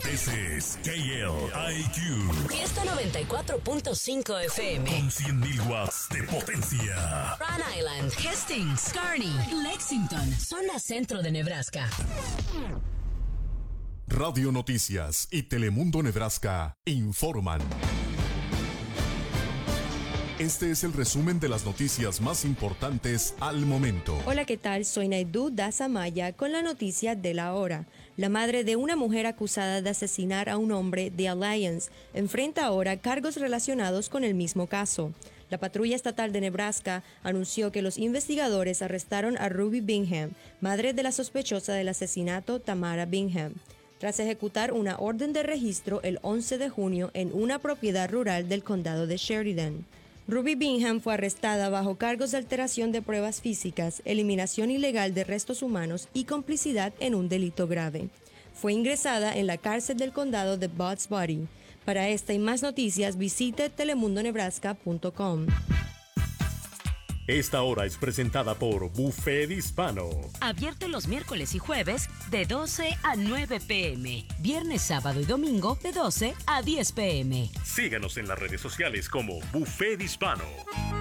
This is KLIQ. Fiesta 94.5 FM. Con 100.000 watts de potencia. Rhode Island, Hastings, Kearney, Lexington, zona centro de Nebraska. Radio Noticias y Telemundo Nebraska informan. Este es el resumen de las noticias más importantes al momento. Hola, ¿qué tal? Soy Naidu Dasamaya con la noticia de la hora. La madre de una mujer acusada de asesinar a un hombre de Alliance enfrenta ahora cargos relacionados con el mismo caso. La patrulla estatal de Nebraska anunció que los investigadores arrestaron a Ruby Bingham, madre de la sospechosa del asesinato Tamara Bingham, tras ejecutar una orden de registro el 11 de junio en una propiedad rural del condado de Sheridan. Ruby Bingham fue arrestada bajo cargos de alteración de pruebas físicas, eliminación ilegal de restos humanos y complicidad en un delito grave. Fue ingresada en la cárcel del condado de Buds Body. Para esta y más noticias, visite telemundonebraska.com. Esta hora es presentada por Buffet Hispano. Abierto los miércoles y jueves de 12 a 9 p.m. Viernes, sábado y domingo de 12 a 10 p.m. Síganos en las redes sociales como Buffet Hispano.